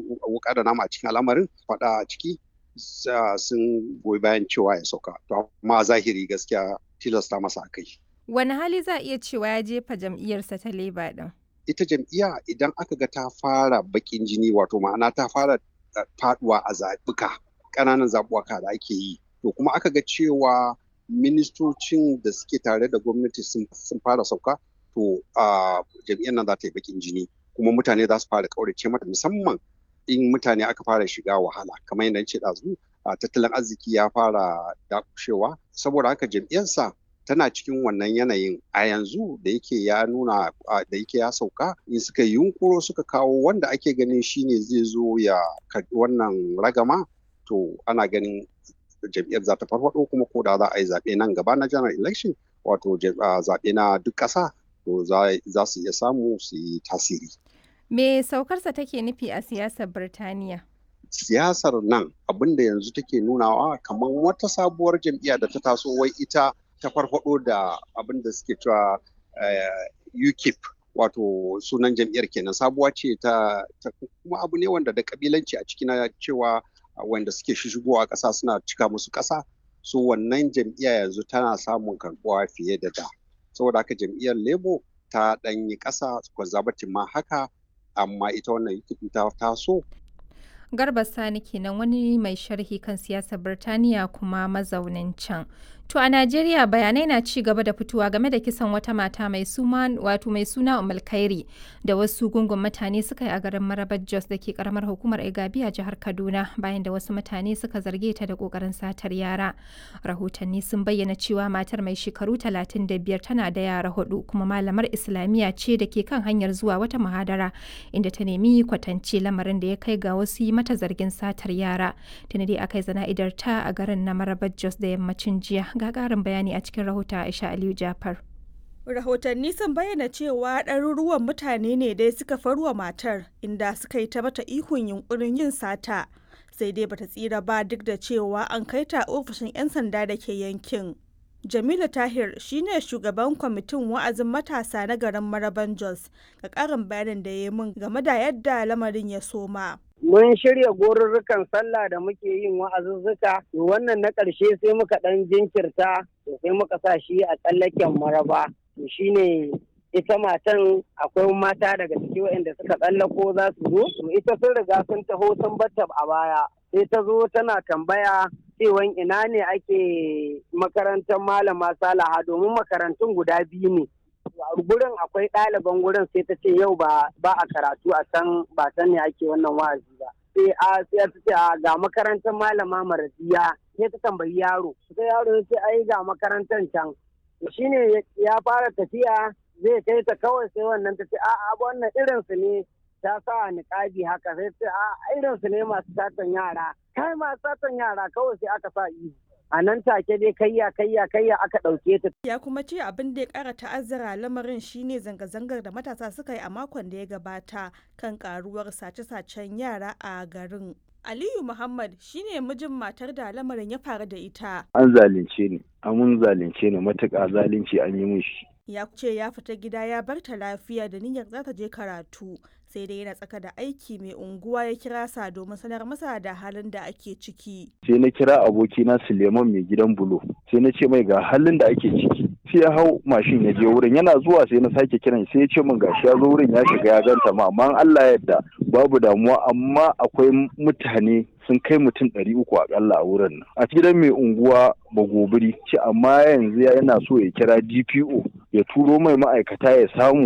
wuka da nama a cikin al'amarin faɗa a ciki sun goyi bayan cewa ya sauka. To amma zahiri gaskiya tilasta masa akai. Wani hali za a iya cewa ya jefa jam'iyyarsa ta Labour ɗin? Ita jam'iyya idan aka ga ta fara baƙin jini wato ma'ana ta fara faɗuwa a zaɓuka ƙananan zaɓuɓɓuka da ake yi, to kuma aka ga cewa ministocin da suke tare da gwamnati sun fara sauka, to jam'iyyar nan za ta yi baƙin jini kuma mutane za su fara ƙaurace mata, musamman in mutane aka fara shiga wahala kamar yadda ce ɗazu, tattalin arziki ya fara dakushewa. Saboda haka jam'iyyarsa tana cikin wannan yanayin a yanzu da yake ya nuna da yake ya sauka, in suka yunkuro suka kawo wanda ake ganin shine zai zo ya karɓi wannan ragama, to ana ganin jam'iyyar za ta farfaɗo, kuma ko da za a yi zaɓe nan gaba na general election wato zaɓe na duk ƙasa, to za su iya samu su yi tasiri. Me saukarsa take nufi a siyasar Birtaniya? Siyasar nan abin da yanzu take nunawa kamar wata sabuwar jam'iyya da ta taso, wai ita ta farfaɗo da abin da suke cewa UKIP, wato sunan jam'iyyar kenan, sabuwa ce ta kuma abu ne wanda da kabilanci a ciki na cewa wanda suke shigowa ƙasa suna cika musu ƙasa, so wannan jam'iyya yanzu tana samun karɓuwa fiye da da. Saboda haka jam'iyyar Labour ta ɗanyi ƙasa, Conservative ma haka, amma ita wannan UKIP ta taso. Garba Sani kenan, wani mai sharhi kan siyasar Birtaniya kuma mazaunin can. To a Najeriya bayanai na ci gaba da fitowa game da kisan wata mata mai suna Umulkhairi da wasu gungun mutane suka yi a garin Marabar Jos da ke karamar hukumar Igabi a jihar Kaduna, bayan da wasu mutane suka zarge ta da kokarin satar yara. Rahotanni sun bayyana cewa matar mai shekaru 35 tana da yara 4 kuma malamar Islamiyya ce da ke kan hanyar zuwa wata muhadara, inda ta nemi kwatance, lamarin da ya kai ga wasu yi mata zargin satar yara. Tuni dai aka yi zana'idar ta a garin na Marabar Jos da yammacin jiya. Ga ƙarin bayani a cikin rahoton Aisha Aliyu Jafar. Rahotanni sun bayyana cewa ɗaruruwan mutane ne dai suka farwa matar, inda suka yi ta mata ihun yunkurin yin sata, sai dai bata tsira ba duk da cewa an kai ta ofishin 'yan sanda da ke yankin. Jamilu Tahir shine shugaban kwamitin wa'azin matasa na garin Maraban Jos, ga ƙarin bayanin da ya yi min game da yadda lamarin ya soma. Mun shirya gorurrukan sallah da muke yin wa'azuzzuka, wannan na ƙarshe sai muka ɗan jinkirta, sai muka sa shi a tsallaken Maraba. To shine ita matan, akwai mata daga ciki waɗanda suka tsallako za su zo, to ita sun riga sun taho sun batta a baya, sai ta zo tana tambaya cewan ina ne ake makarantar Malama Salaha, domin makarantun guda biyu ne. Gurin akwai ɗaliban gurin, sai ta ce yau ba a karatu a can, ba can ne ake wannan wa'azi ba. Sai ta ce ga makarantar Malama Maradiya, sai ta tambayi yaro, sai yaro ya ce ai ga makarantar can. Shine ya fara tafiya zai kai ta, kawai sai wannan ta ce a'a wannan irinsu ne, ta sa niƙabi haka, sai ce a irinsu ne masu satan yara, kai masu satan yara, kawai sai aka sa ihu. A nan take dai kayya aka ɗauke ta. Ya kuma ce abin da ya ƙara ta'azzara lamarin shine zanga-zangar da matasa suka yi a makon da ya gabata kan ƙaruwar sace-sacen yara a garin. Aliyu Muhammad shine mijin matar da lamarin ya faru da ita. An zalunce ni, mun zalunce ni matuƙa, zalunci an yi mishi. Ya ce ya fita gida ya bar ta lafiya da niyyar za ta je karatu, sai dai yana tsaka da aiki mai unguwa ya kira sa domin sanar masa da halin da ake ciki. Sai na kira abokina Suleiman mai gidan bulo, sai na ce mai ga halin da ake ciki. Sai ya hau mashin ya je wurin, yana zuwa sai na sake kiran, sai ya ce min gashi ya zo wurin ya shiga ya ganta ma, amma Allah ya yarda babu damuwa, amma akwai mutane sun kai mutum 300 akalla a wurin nan. A gidan mai unguwa Bagobiri ce, amma yanzu yana so ya kira DPO ya turo mai ma'aikata ya samu